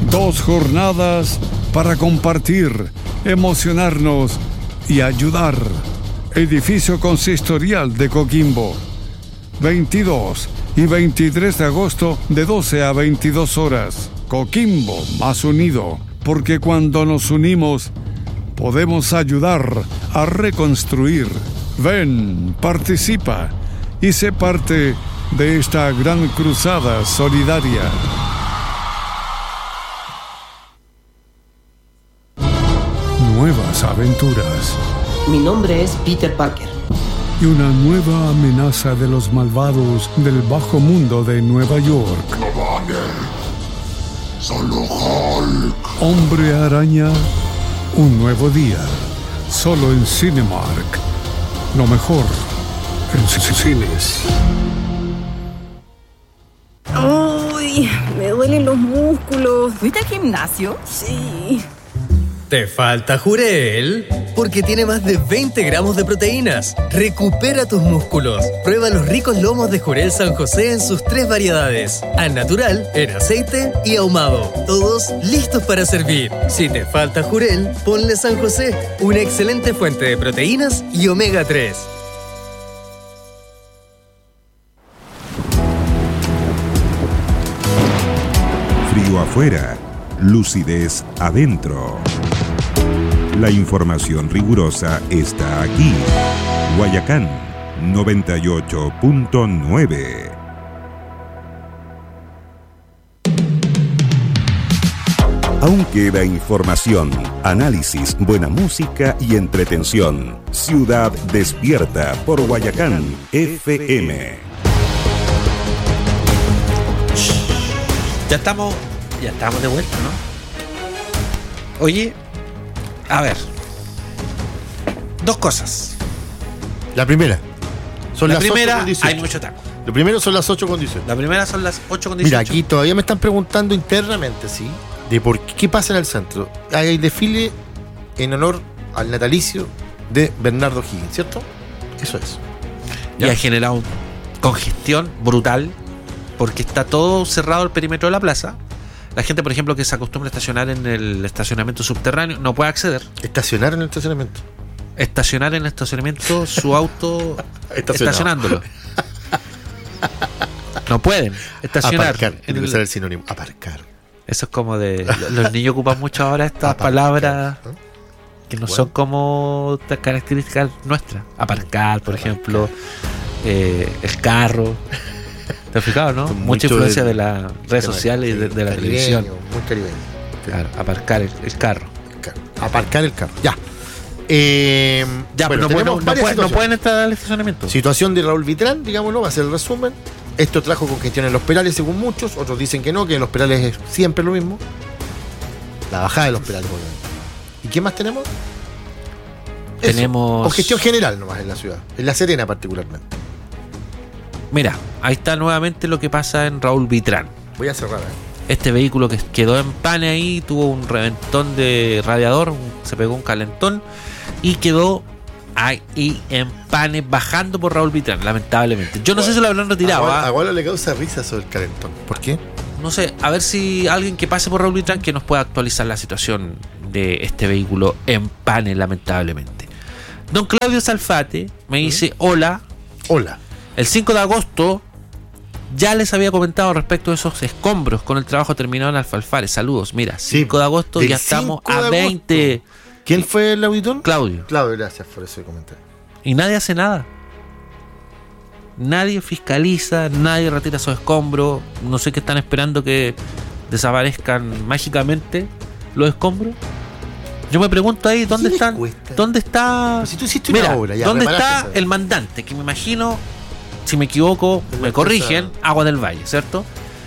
2 jornadas para compartir, emocionarnos y ayudar. Edificio Consistorial de Coquimbo. 22 y 23 de agosto de 12 a 22 horas. Coquimbo más unido, porque cuando nos unimos podemos ayudar a reconstruir. Ven, participa y sé parte de esta gran cruzada solidaria. Nuevas aventuras. Mi nombre es Peter Parker. Y una nueva amenaza de los malvados del bajo mundo de Nueva York. No vale. Solo Hulk. Hombre Araña, un nuevo día. Solo en Cinemark. Lo mejor en cines. ¡Ay! Me duelen los músculos. ¿Fuiste al gimnasio? Sí. ¿Te falta Jurel? Porque tiene más de 20 gramos de proteínas. Recupera tus músculos. Prueba los ricos lomos de Jurel San José en sus 3 variedades. Al natural, en aceite y ahumado. Todos listos para servir. Si te falta Jurel, ponle San José, una excelente fuente de proteínas y omega 3. Frío afuera, lucidez adentro. La información rigurosa está aquí. Guayacán 98.9. Aún queda información, análisis, buena música y entretención. Ciudad despierta por Guayacán FM. Ya estamos de vuelta, ¿no? Oye, a ver. 2 cosas. La primera. La primera, hay mucho taco. Lo primero son las 8:18. La primera son las 8:18. Mira, aquí todavía me están preguntando internamente, ¿sí? De por qué pasa en el centro. Hay desfile en honor al natalicio de Bernardo Higgins, ¿cierto? Eso es. Y ha generado congestión brutal porque está todo cerrado el perímetro de la plaza. La gente, por ejemplo, que se acostumbra a estacionar en el estacionamiento subterráneo no puede acceder. ¿Estacionar en el estacionamiento? Estacionar en el estacionamiento su auto estacionándolo. No pueden estacionar. Aparcar, tiene que ser el sinónimo. Aparcar. Eso es como de... Los niños ocupan mucho ahora estas palabras que no son como características nuestras. Aparcar, por ejemplo. El carro. ¿Te has fijado, no? Mucha influencia de las redes sociales y de la televisión. Muy caribeño. Claro, aparcar el carro. Aparcar el carro. Ya. Bueno, pero no pueden entrar al estacionamiento. Situación de Raúl Vitrán, digámoslo, va a ser el resumen. Esto trajo congestión en los Perales, según muchos. Otros dicen que no, que en los Perales es siempre lo mismo. La bajada de los Perales, obviamente. ¿Y qué más tenemos? Tenemos congestión general nomás en la ciudad, en La Serena particularmente. Mira, ahí está nuevamente lo que pasa en Raúl Vitrán. Voy a cerrar. Este vehículo que quedó en pane ahí, tuvo un reventón de radiador, se pegó un calentón y quedó ahí en pane bajando por Raúl Vitrán, lamentablemente. Yo no sé si lo habrán retirado. A Gualo le causa risa sobre el calentón. ¿Por qué? No sé, a ver si alguien que pase por Raúl Vitrán que nos pueda actualizar la situación de este vehículo en pane, lamentablemente. Don Claudio Salfate me dice, hola. El 5 de agosto ya les había comentado respecto de esos escombros con el trabajo terminado en Alfalfares. Saludos. Mira, 5 de agosto ya estamos a 20. ¿Quién fue el auditor? Claudio, gracias por ese comentario. Y nadie hace nada. Nadie fiscaliza, nadie retira esos escombros. No sé qué están esperando que desaparezcan mágicamente los escombros. Yo me pregunto ahí, ¿dónde están? ¿Dónde está? Si tú hiciste una obra, ya, ¿dónde está el mandante? Que me imagino, si me equivoco, me corrigen, Agua del Valle, ¿cierto?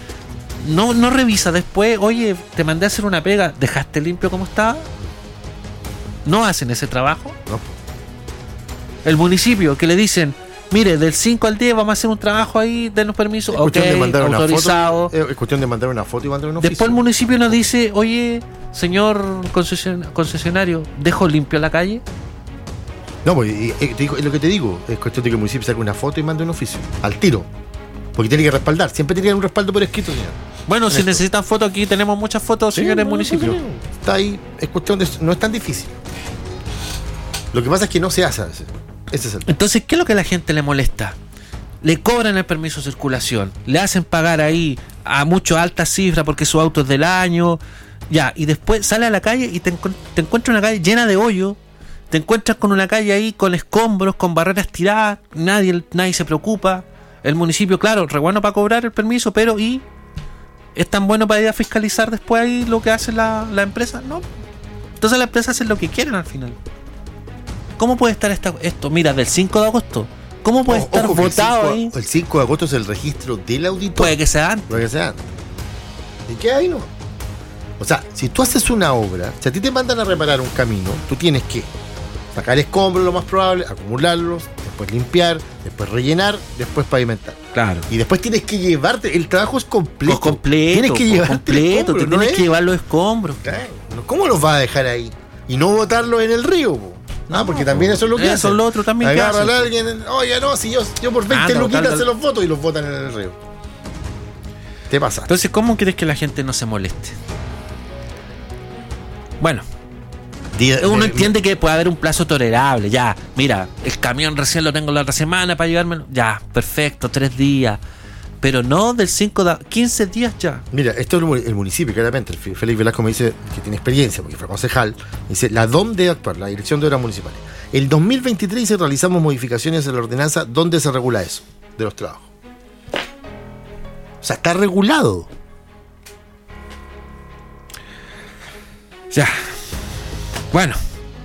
No revisa después, oye, te mandé a hacer una pega, ¿dejaste limpio como estaba? ¿No hacen ese trabajo? No. El municipio que le dicen, mire, del 5 al 10 vamos a hacer un trabajo ahí, denos permiso, autorizado. Es cuestión de mandar una foto y mandar un oficio. Después el municipio nos dice, oye, señor concesionario, ¿dejo limpio la calle? No, pues es lo que te digo, es cuestión de que el municipio saque una foto y mande un oficio, al tiro. Porque tiene que respaldar, siempre tiene que haber un respaldo por escrito, señor. Bueno, si Esto. necesitan fotos, aquí tenemos muchas fotos, señores del municipio. Está ahí, es cuestión de. No es tan difícil. Lo que pasa es que no se hace a veces. Ese es el. Entonces, ¿qué es lo que a la gente le molesta? Le cobran el permiso de circulación, le hacen pagar ahí a mucho alta cifra porque su auto es del año, ya, y después sale a la calle y te encuentras una calle llena de hoyo, te encuentras con una calle ahí con escombros, con barreras tiradas, nadie se preocupa, el municipio, claro, re bueno para cobrar el permiso, pero ¿y es tan bueno para ir a fiscalizar después ahí lo que hace la empresa? No. Entonces la empresa hace lo que quieren al final. ¿Cómo puede estar esto? Mira, del 5 de agosto. ¿Cómo puede estar Ojo que votado ahí? El 5 de agosto es el registro del auditor. Puede que sea antes. Puede que sea antes. ¿Y qué hay, no? O sea, si tú haces una obra, si a ti te mandan a reparar un camino, tú tienes que sacar escombros, lo más probable, acumularlos, después limpiar, después rellenar, después pavimentar. Claro. Y después tienes que llevarte. El trabajo es completo. Tienes que llevarte el escombro, te ¿no tienes es? que llevar los escombros. Claro. ¿Cómo los vas a dejar ahí? Y no botarlos en el río, po. No, porque también eso es lo que eso hacen. es lo otro también que Agarran hacen. a alguien, oye, no, si yo por 20 luquitas botar- se los voto y los botan en el río. Te pasa. Entonces, ¿cómo quieres que la gente no se moleste? Bueno, uno entiende que puede haber un plazo tolerable. Ya, mira, el camión recién lo tengo la otra semana para llevármelo. Ya, perfecto, 3 días. Pero no del 5 de 15 días ya. Mira, esto es el municipio, claramente. El Félix Velasco me dice que tiene experiencia, porque fue concejal. Dice, la DOM debe actuar, la Dirección de Obras Municipales. El 2023 realizamos modificaciones en la ordenanza donde se regula eso, de los trabajos. O sea, está regulado. Ya. Bueno.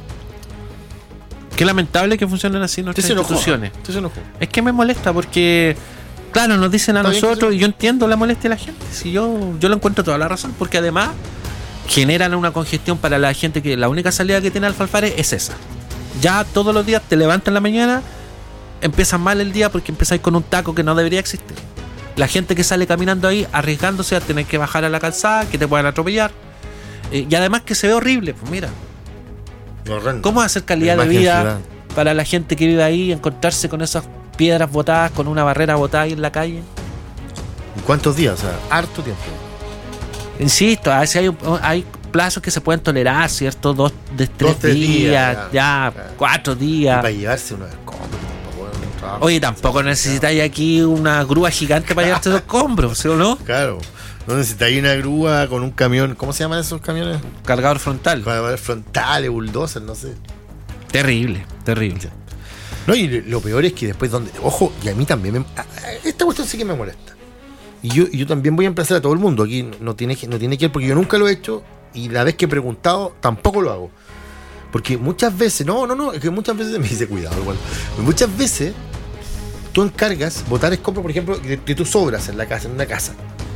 Qué lamentable que funcionen así nuestras instituciones. Usted se enojó. Es que me molesta porque, claro, nos dicen a Está bien que nosotros, se- y yo entiendo la molestia de la gente. Si yo lo encuentro toda la razón, porque además generan una congestión para la gente que la única salida que tiene Alfalfares es esa. Ya todos los días te levantas en la mañana, empiezas mal el día porque empezáis con un taco que no debería existir. La gente que sale caminando ahí arriesgándose a tener que bajar a la calzada, que te puedan atropellar. Y además que se ve horrible, pues mira. Horrendo. ¿Cómo hacer calidad La de imagen vida ciudad. para la gente que vive ahí, encontrarse con esas piedras botadas, con una barrera botada ahí en la calle? ¿En cuántos días? O sea, harto tiempo. Insisto, a veces hay plazos que se pueden tolerar, ¿cierto? 2 de 3 3 días, días, ya, claro. 4 Y días. para llevarse uno de escombros, tampoco es un trabajo. Oye, tampoco necesitáis aquí una grúa gigante para llevarte los escombros, ¿sí o no? Claro. No necesitáis una grúa con un camión. ¿Cómo se llaman esos camiones? Cargador frontal. Para frontales, bulldozer, no sé. Terrible, terrible. No, y lo peor es que después donde. Ojo, y a mí también esta cuestión sí que me molesta. Y yo también voy a emplazar a todo el mundo. Aquí no tiene que ir porque yo nunca lo he hecho. Y la vez que he preguntado, tampoco lo hago. Porque muchas veces, es que muchas veces me dice cuidado igual. Muchas veces tú encargas botar escombros, por ejemplo, de tus obras en una casa.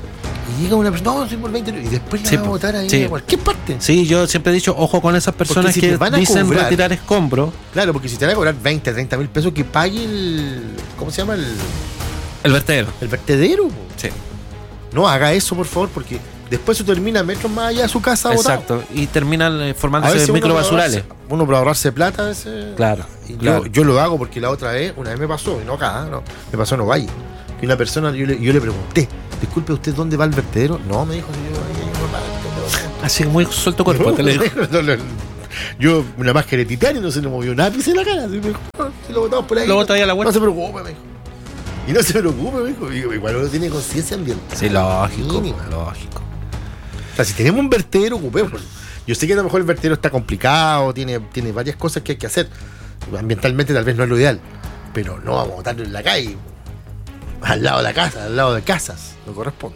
Y llega una persona, no, soy por 20 y después la Sí, va a botar ahí sí. a cualquier parte. Sí, yo siempre he dicho, ojo con esas personas Porque si que te van a dicen cobrar- retirar escombros. Claro, porque si te van a cobrar 20, 30 mil pesos, que pague el. ¿Cómo se llama? El vertedero. El vertedero. Po. Sí. No haga eso, por favor, porque después se termina metros más allá de su casa botado. Exacto. Y terminan A formándose veces microbasurales. Uno para ahorrarse plata a veces. Claro, Y claro. Yo lo hago porque la otra vez, una vez me pasó, y no acá, no, me pasó en Ovalle. Y una persona, yo le pregunté, disculpe, ¿usted dónde va el vertedero? No, me dijo, si yo ahí hay una parte. Así muy suelto cuerpo, te lo digo. Yo, una máscara de titanio, no se le movió un ápice en la cara. Así me dijo, si lo botamos por ahí. Lo bota ahí a la vuelta. No se preocupe, me dijo. Y no se preocupe, me dijo. Digo, igual uno tiene conciencia ambiental. Sí, lógico, Mínima. lógico. O sea, si tenemos un vertedero, ocupémoslo. Yo sé que a lo mejor el vertedero está complicado, tiene varias cosas que hay que hacer. Ambientalmente tal vez no es lo ideal. Pero no vamos a botarlo en la calle. Al lado de la casa, al lado de casas. No corresponde.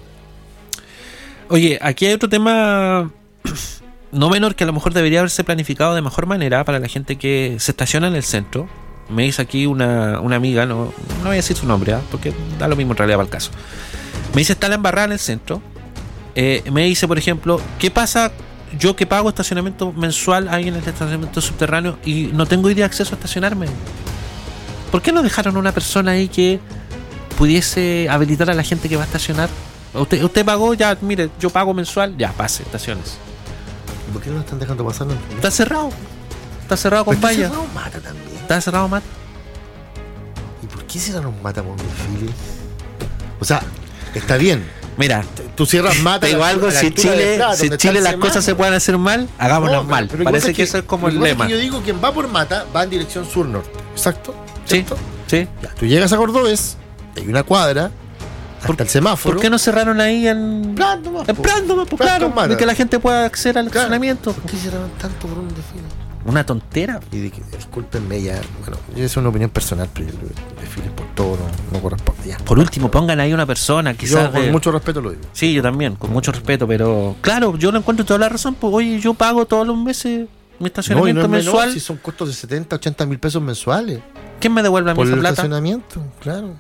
Oye, aquí hay otro tema no menor que a lo mejor debería haberse planificado de mejor manera para la gente que se estaciona en el centro. Me dice aquí una amiga, no voy a decir su nombre, porque da lo mismo en realidad para el caso. Me dice, está la embarrada en el centro. Me dice, por ejemplo, ¿qué pasa yo que pago estacionamiento mensual ahí en el estacionamiento subterráneo y no tengo idea de acceso a estacionarme? ¿Por qué no dejaron una persona ahí que pudiese habilitar a la gente que va a estacionar? Usted pagó, ya, mire, yo pago mensual, ya, pase, estaciones. ¿Y por qué no lo están dejando pasar? Está cerrado. Está cerrado con Pero está valla. cerrado, mata también. Está cerrado, mata. ¿Y por qué si no nos mata por desfile? O sea, está bien. Mira, Tú cierras Mata. te digo a la- algo, a la si altura de Chile, Prat, si donde está Chile el las semáforo. cosas se pueden hacer mal, hagámoslas No, mal. pero lo Parece pasa que eso es como el lo que pasa lema. que yo digo, quien va por Mata va en dirección sur-norte. Exacto. Sí, ¿Cierto? sí. Ya, tú llegas a Cordobés, hay una cuadra, hasta el semáforo. ¿Por qué no cerraron ahí en Prat nomás, en po. Prat nomás, pues, Prat claro, con Mata. de que la gente pueda acceder al Claro. estacionamiento? ¿Por qué cerraron tanto por un desfile? Una tontera. Y discúlpenme ya, bueno, es una opinión personal, pero el desfile por todo no corresponde ya. Por último, pongan ahí una persona, quizás. Yo con mucho respeto lo digo. Sí, yo también, con mucho respeto, pero claro, yo lo encuentro toda la razón, pues oye, yo pago todos los meses mi No, y estacionamiento no es menor, mensual. si son costos de 70, 80 mil pesos mensuales. ¿Quién me devuelve a mí Por esa el plata? estacionamiento, claro.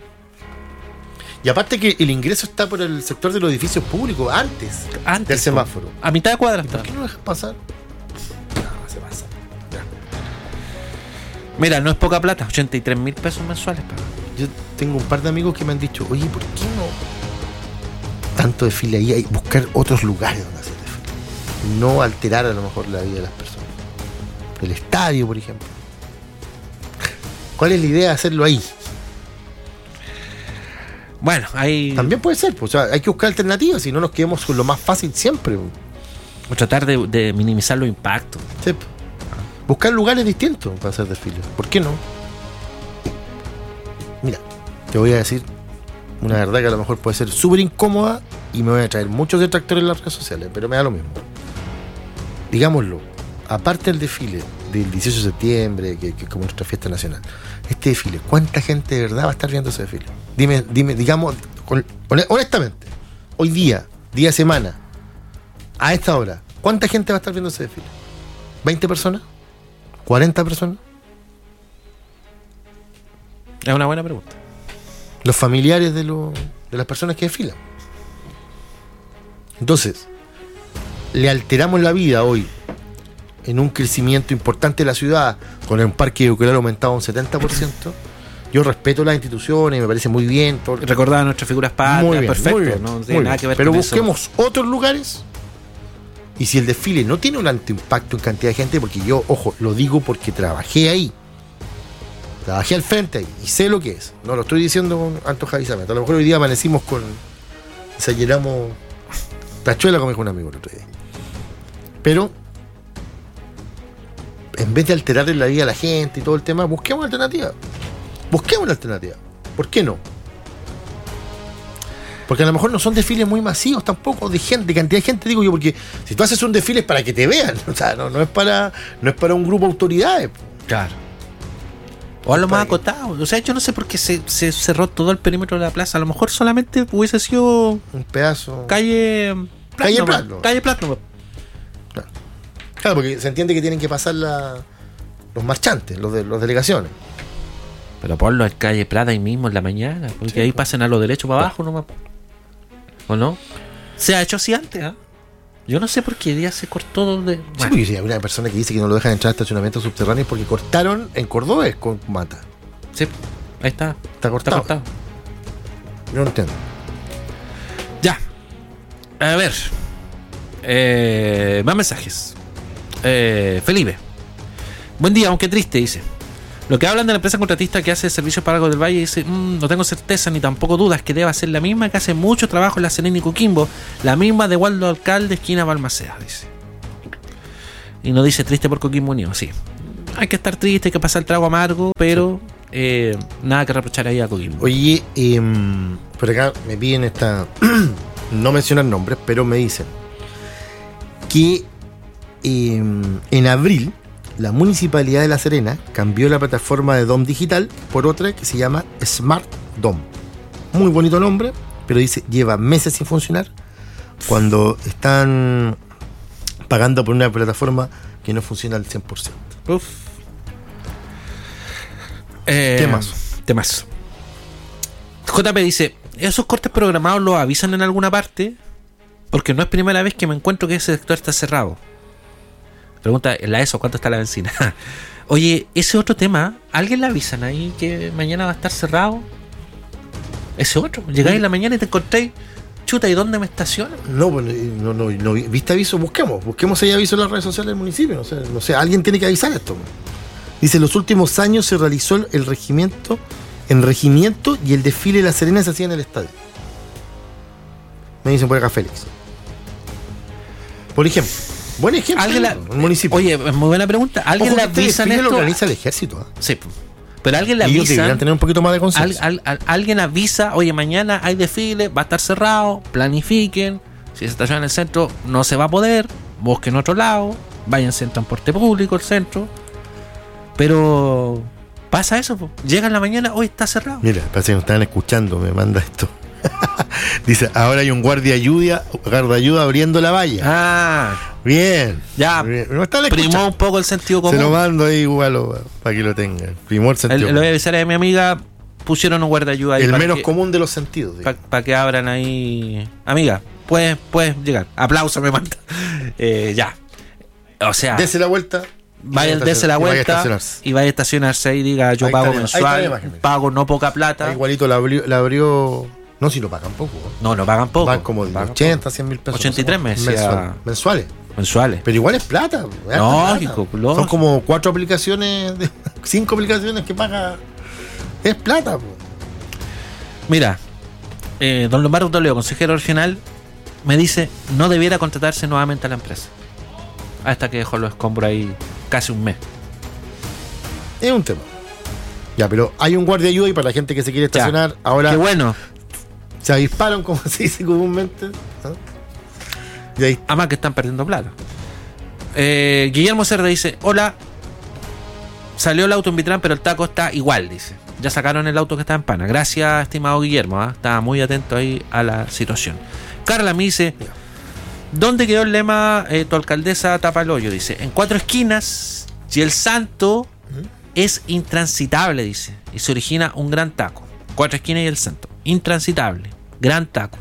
Y aparte que el ingreso está por el sector de los edificios públicos, antes Antes, del semáforo. A mitad de cuadra ¿Y está. por qué no lo dejan pasar? No, se pasa. Ya. Mira, no es poca plata, 83 mil pesos mensuales. Yo tengo un par de amigos que me han dicho, oye, ¿por qué no tanto desfile ahí? Hay buscar otros lugares donde hacer desfile. No alterar a lo mejor la vida de las personas. El estadio, por ejemplo. ¿Cuál es la idea de hacerlo ahí? Bueno, ahí. También puede ser, pues, o sea, hay que buscar alternativas y no nos quedemos con lo más fácil siempre. O tratar de minimizar los impactos. Sí. Buscar lugares distintos para hacer desfiles. ¿Por qué no? Mira, te voy a decir una verdad que a lo mejor puede ser súper incómoda y me voy a traer muchos detractores en las redes sociales, pero me da lo mismo. Digámoslo, aparte del desfile del 18 de septiembre, que es como nuestra fiesta nacional, este desfile, ¿cuánta gente de verdad va a estar viendo ese desfile? Dime, digamos, honestamente, hoy día de semana, a esta hora, ¿cuánta gente va a estar viendo ese desfile? ¿20 personas? ¿40 personas? Es una buena pregunta. Los familiares de las personas que desfilan. Entonces, le alteramos la vida hoy en un crecimiento importante de la ciudad, con un parque vehicular aumentado un 70%. Yo respeto las instituciones, me parece muy bien. Todo. Recordar nuestras figuras patrias, Muy bien, perfecto. muy bien, No muy tiene nada bien. que ver Pero con eso. busquemos otros lugares. Y si el desfile no tiene un alto impacto en cantidad de gente, porque yo, ojo, lo digo porque trabajé ahí. Trabajé al frente ahí y sé lo que es. No lo estoy diciendo con antojadizamiento. A lo mejor hoy día amanecimos con. Desayunamos tachuela, como dijo un amigo el otro día. Pero, en vez de alterar la vida a la gente y todo el tema, busquemos alternativas. Busquemos una alternativa. ¿Por qué no? Porque a lo mejor no son desfiles muy masivos tampoco, de gente, de cantidad de gente, digo yo, porque si tú haces un desfile es para que te vean, o sea, no es para un grupo de autoridades. Claro. O a lo más acotado. O sea, yo no sé por qué se cerró todo el perímetro de la plaza. A lo mejor solamente hubiese sido Un pedazo. calle Prat, ¿no? Calle Prat, no. Claro, porque se entiende que tienen que pasar los marchantes, los delegaciones. Pero ponlo en calle Prat ahí mismo en la mañana. Porque Sí, ahí pues. pasen a lo derecho para abajo nomás. ¿O no? Se ha hecho así antes, ¿ah? Yo no sé por qué día se cortó donde. Sí, Bueno, porque si hay una persona que dice que no lo dejan entrar a estacionamientos subterráneos porque cortaron en Cordobés con Mata. sí, ahí está. Está cortado. Está cortado. Yo no entiendo. Ya. A ver. Más mensajes. Felipe. Buen día, aunque triste, dice. Lo que hablan de la empresa contratista que hace servicios para Lagos del Valle, dice, no tengo certeza ni tampoco dudas que deba ser la misma que hace mucho trabajo en La Serena y Coquimbo, la misma de Waldo Alcalde, esquina Balmaceda, dice. Y no dice triste por Coquimbo Unido, sí. Hay que estar triste, hay que pasar el trago amargo, pero nada que reprochar ahí a Coquimbo. Oye, por acá me piden esta. No mencionan nombres, pero me dicen que en abril la Municipalidad de La Serena cambió la plataforma de DOM digital por otra que se llama Smart DOM. Muy bonito nombre, pero dice lleva meses sin funcionar cuando están pagando por una plataforma que no funciona al 100%. Uf. Temas. JP dice, ¿esos cortes programados los avisan en alguna parte? Porque no es primera vez que me encuentro que ese sector está cerrado. Pregunta, en la ESO, ¿cuánto está la benzina? Oye, ese otro tema, ¿alguien le avisan ahí que mañana va a estar cerrado? Ese otro, llegáis en la mañana y te encontráis, chuta, ¿y dónde me estaciono? No, ¿viste aviso? Busquemos si hay aviso en las redes sociales del municipio. No sé, alguien tiene que avisar esto. Dice, en los últimos años se realizó el regimiento y el desfile de La Serena se hacía en el estadio. Me dicen por acá Félix. Por ejemplo. Buen ejemplo. El municipio. Oye, muy buena pregunta. ¿Alguien le avisa en esto? Lo organiza el ejército. Sí. Pero alguien le avisa. Ellos deberían tener un poquito más de conciencia. Alguien avisa, oye, mañana hay desfile, va a estar cerrado, planifiquen. Si se estaciona en el centro, no se va a poder. Busquen otro lado. Váyanse en transporte público, el centro. Pero pasa eso, po. Llega en la mañana, hoy está cerrado. Mira, parece que nos están escuchando, me manda esto. Dice, ahora hay un guardia ayuda abriendo la valla. Ah, bien. Ya, bien. No está primó un poco el sentido común. Se lo mando ahí igual para que lo tengan. Primó el sentido común. Lo voy a avisar a mi amiga, pusieron un guardia ayuda ahí. El menos común de los sentidos. Para que abran ahí. Amiga, puedes llegar. Aplauso me manda. Ya. O sea. Dese la vuelta. Dese la vuelta y vaya a estacionarse ahí y diga, yo pago mensual, pago no poca plata. Igualito la abrió. No, si lo pagan poco. No pagan poco. Van como de 80, 100 mil pesos. 83 meses. Mensuales. Pero igual es plata. Lógico. Son como 4 aplicaciones, 5 aplicaciones que paga. Es plata. Mira, don Lombardo Toledo, consejero regional, me dice, no debiera contratarse nuevamente a la empresa. Hasta que dejó los escombros ahí casi un mes. Es un tema. Ya, pero hay un guardia ayuda y para la gente que se quiere estacionar, ya. Ahora. Qué bueno. Se avisparon, como se dice comúnmente. Y ahí. Además que están perdiendo plata. Guillermo Cerda dice, hola. Salió el auto en Vitrán, pero el taco está igual, dice. Ya sacaron el auto que está en pana. Gracias, estimado Guillermo. Estaba muy atento ahí a la situación. Carla me dice, ¿dónde quedó el lema tu alcaldesa tapa el hoyo? Dice, en 4 esquinas y el santo es intransitable, dice. Y se origina un gran taco. 4 esquinas y el santo. Intransitable. Gran taco.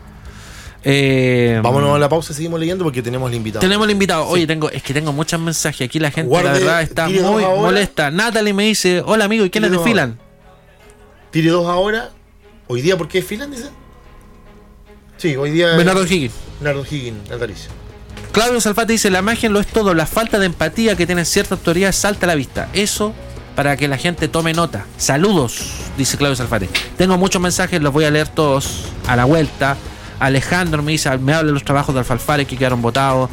Vámonos a la pausa, seguimos leyendo porque tenemos el invitado. Oye, tengo muchos mensajes. Aquí la gente, la verdad, está muy molesta. Natalie me dice, hola amigo, ¿y quiénes desfilan? Tire 2 ahora. ¿Hoy día por qué desfilan, dice? Sí, hoy día. Bernardo Higgins, Altaricio. Claudio Salfate dice, la magia lo es todo. La falta de empatía que tienen ciertas autoridades salta a la vista. Eso para que la gente tome nota. Saludos, dice Claudio Salfate. Tengo muchos mensajes, los voy a leer todos a la vuelta. Alejandro me dice, me habla de los trabajos de Alfalfares que quedaron votados.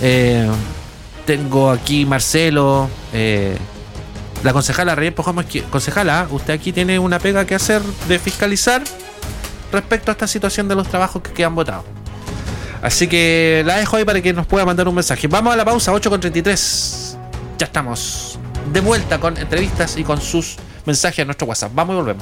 Tengo aquí Marcelo, la concejala Reyes Pojamos. Concejala, usted aquí tiene una pega que hacer de fiscalizar respecto a esta situación de los trabajos que quedan votados. Así que la dejo ahí para que nos pueda mandar un mensaje. Vamos a la pausa, 8:33. Ya estamos de vuelta con entrevistas y con sus mensajes a nuestro WhatsApp. Vamos y volvemos.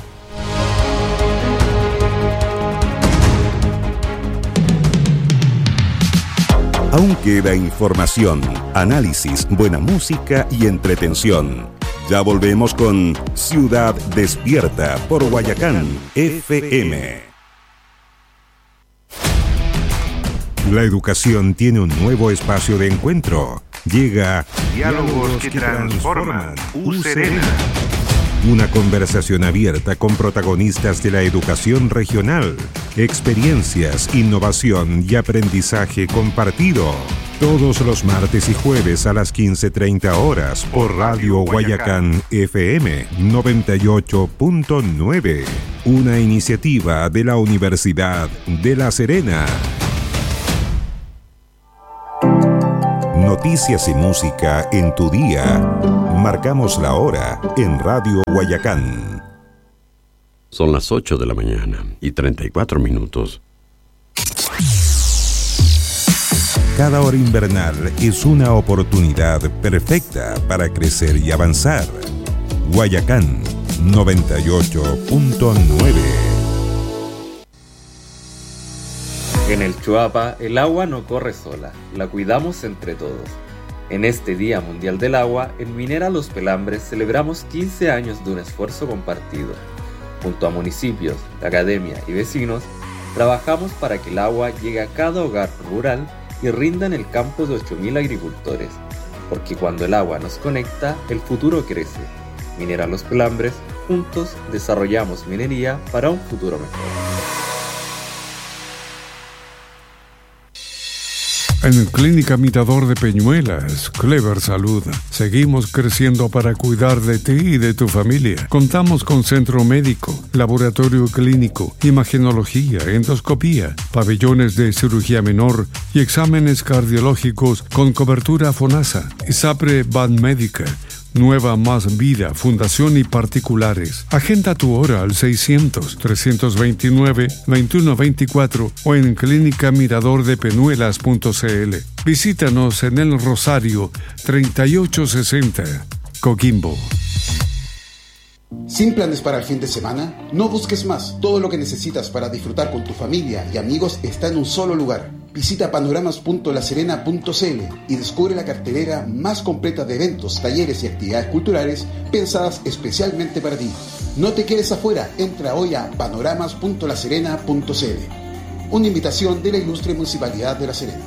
Aún queda información, análisis, buena música y entretención. Ya volvemos con Ciudad Despierta por Guayacán FM. La educación tiene un nuevo espacio de encuentro. Llega Diálogos que transforman. Serena. Una conversación abierta con protagonistas de la educación regional, experiencias, innovación y aprendizaje compartido. Todos los martes y jueves a las 15:30 horas por Radio Guayacán FM 98.9. Una iniciativa de la Universidad de La Serena. Noticias y música en tu día. Marcamos la hora en Radio Guayacán. Son las 8 de la mañana y 34 minutos. Cada hora invernal es una oportunidad perfecta para crecer y avanzar. Guayacán 98.9. En el Chuapa, el agua no corre sola, la cuidamos entre todos. En este Día Mundial del Agua, en Minera Los Pelambres celebramos 15 años de un esfuerzo compartido. Junto a municipios, la academia y vecinos, trabajamos para que el agua llegue a cada hogar rural y rinda en el campo de 8.000 agricultores. Porque cuando el agua nos conecta, el futuro crece. Minera Los Pelambres, juntos desarrollamos minería para un futuro mejor. En Clínica Mirador de Peñuelas, Clever Salud, seguimos creciendo para cuidar de ti y de tu familia. Contamos con centro médico, laboratorio clínico, imagenología, endoscopía, pabellones de cirugía menor y exámenes cardiológicos con cobertura FONASA. ISAPRE Banmédica, Nueva Más Vida, Fundación y particulares. Agenda tu hora al 600-329-2124 o en clínicamiradordepenuelas.cl. Visítanos en El Rosario 3860, Coquimbo. ¿Sin planes para el fin de semana? No busques más. Todo lo que necesitas para disfrutar con tu familia y amigos está en un solo lugar. Visita panoramas.laserena.cl y descubre la cartelera más completa de eventos, talleres y actividades culturales pensadas especialmente para ti. No te quedes afuera. Entra hoy a panoramas.laserena.cl. Una invitación de la ilustre Municipalidad de La Serena.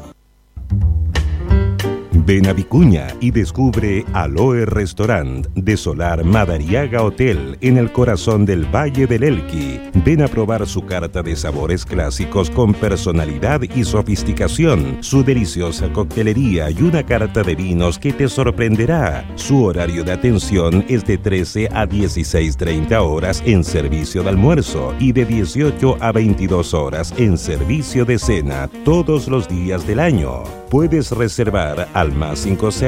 Ven a Vicuña y descubre Aloe Restaurant de Solar Madariaga Hotel en el corazón del Valle del Elqui. Ven a probar su carta de sabores clásicos con personalidad y sofisticación, su deliciosa coctelería y una carta de vinos que te sorprenderá. Su horario de atención es de 13 a 16:30 horas en servicio de almuerzo y de 18 a 22 horas en servicio de cena todos los días del año. Puedes reservar al más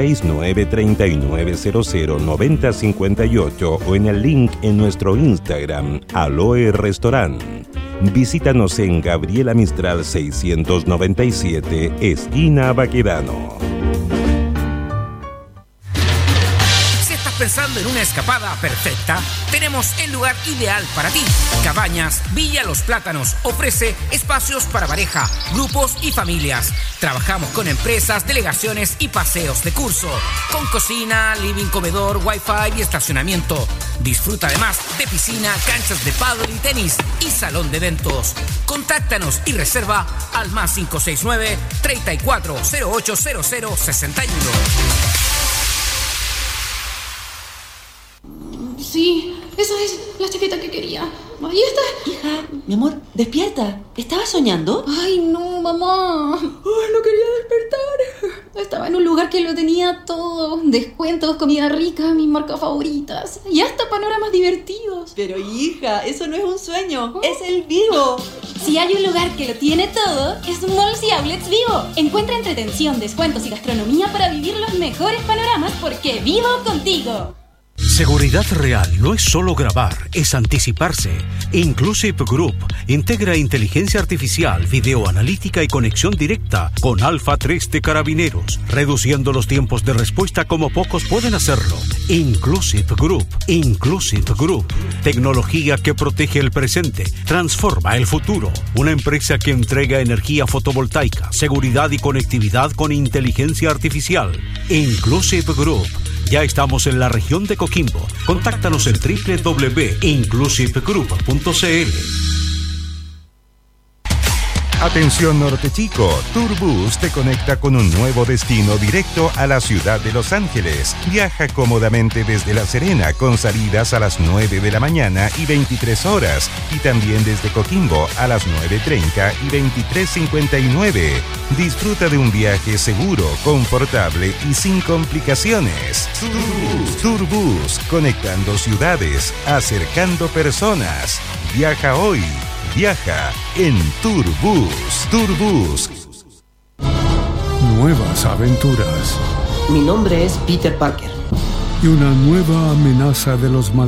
569-3900-9058 o en el link en nuestro Instagram, Aloe Restaurant. Visítanos en Gabriela Mistral 697, esquina Baquedano. Pensando en una escapada perfecta, tenemos el lugar ideal para ti. Cabañas Villa Los Plátanos ofrece espacios para pareja, grupos y familias. Trabajamos con empresas, delegaciones y paseos de curso, con cocina, living, comedor, wifi y estacionamiento. Disfruta además de piscina, canchas de pádel y tenis y salón de eventos. Contáctanos y reserva al más 569-34080061. Sí, esa es la chaqueta que quería. Ahí está. Hija, mi amor, despierta. ¿Estabas soñando? Ay, no, mamá. Ay, no quería despertar. Estaba en un lugar que lo tenía todo. Descuentos, comida rica, mis marcas favoritas. Y hasta panoramas divertidos. Pero hija, eso no es un sueño, es el Vivo. Si hay un lugar que lo tiene todo, es Malls y Outlets Vivo. Encuentra entretención, descuentos y gastronomía para vivir los mejores panoramas porque vivo contigo. Seguridad real no es solo grabar, es anticiparse. Inclusive Group integra inteligencia artificial, videoanalítica y conexión directa con Alpha 3 de Carabineros, reduciendo los tiempos de respuesta como pocos pueden hacerlo. Inclusive Group. Tecnología que protege el presente, transforma el futuro. Una empresa que entrega energía fotovoltaica, seguridad y conectividad con inteligencia artificial. Inclusive Group. Ya estamos en la región de Coquimbo. Contáctanos en www.inclusivegroup.cl. Atención Norte Chico, Tourbus te conecta con un nuevo destino directo a la ciudad de Los Ángeles. Viaja cómodamente desde La Serena con salidas a las 9 de la mañana y 23 horas y también desde Coquimbo a las 9:30 y 23:59. Disfruta de un viaje seguro, confortable y sin complicaciones. Tourbus, conectando ciudades, acercando personas. Viaja hoy. Viaja en Tourbus. Nuevas aventuras. Mi nombre es Peter Parker. Y una nueva amenaza de los